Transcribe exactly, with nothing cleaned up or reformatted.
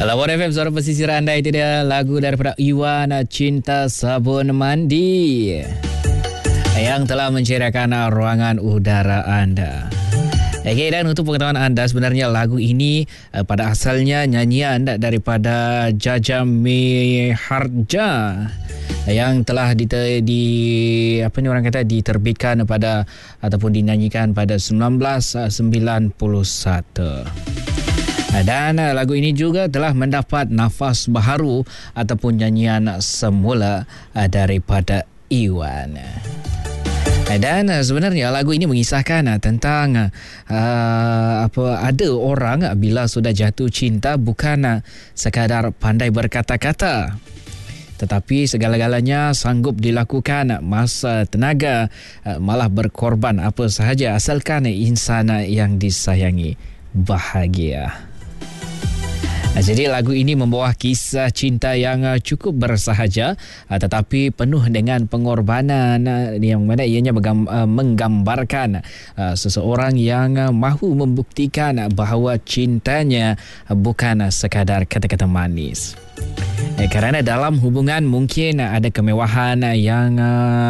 Lawan F M, suara pesisir anda, itu dia lagu daripada Iwan, Cinta Sabun Mandi, yang telah menceriakan ruangan udara anda. Okey, dan untuk pengetahuan anda, sebenarnya lagu ini uh, pada asalnya nyanyian daripada Jaja Mihardja yang telah di, di apa ni orang kata diterbitkan pada ataupun dinyanyikan pada sembilan belas sembilan puluh satu. Dan lagu ini juga telah mendapat nafas baharu ataupun nyanyian semula daripada Iwan. Dan sebenarnya lagu ini mengisahkan tentang uh, apa ada orang bila sudah jatuh cinta bukan sekadar pandai berkata-kata, tetapi segala-galanya sanggup dilakukan, masa, tenaga, malah berkorban apa sahaja asalkan insan yang disayangi bahagia. Jadi lagu ini membawa kisah cinta yang cukup bersahaja tetapi penuh dengan pengorbanan, yang mana ianya menggambarkan seseorang yang mahu membuktikan bahawa cintanya bukan sekadar kata-kata manis. Kerana dalam hubungan mungkin ada kemewahan yang